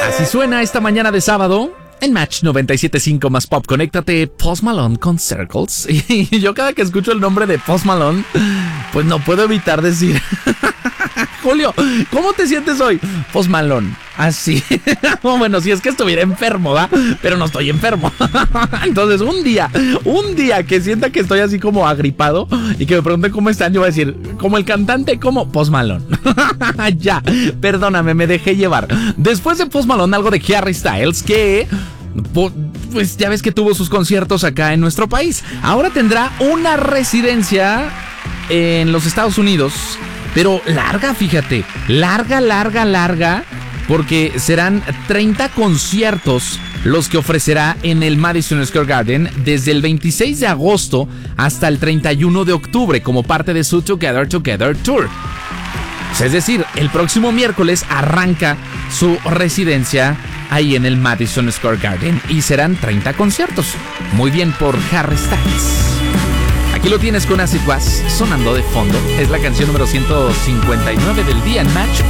Así suena esta mañana de sábado en Match 97.5 más Pop. Conéctate, Post Malone con Circles. Y yo cada que escucho el nombre de Post Malone, pues no puedo evitar decir... Julio, ¿cómo te sientes hoy? Post Malone. Así. Bueno, si es que estuviera enfermo, ¿va? Pero no estoy enfermo. Entonces, un día que sienta que estoy así como agripado y que me pregunten cómo están, yo voy a decir, como el cantante, como Post Malone. Ya, perdóname, me dejé llevar. Después de Post Malone, algo de Harry Styles, que... pues ya ves que tuvo sus conciertos acá en nuestro país. Ahora tendrá una residencia en los Estados Unidos, pero larga, fíjate, larga, porque serán 30 conciertos los que ofrecerá en el Madison Square Garden desde el 26 de agosto hasta el 31 de octubre como parte de su Together Tour. Es decir, el próximo miércoles arranca su residencia ahí en el Madison Square Garden y serán 30 conciertos. Muy bien por Harry Styles. Aquí lo tienes con Acid Was sonando de fondo. Es la canción número 159 del día en Match